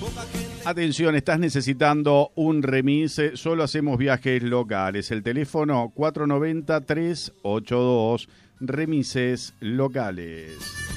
Atención, estás necesitando un remise, solo hacemos viajes locales. El teléfono 490-382, remises locales.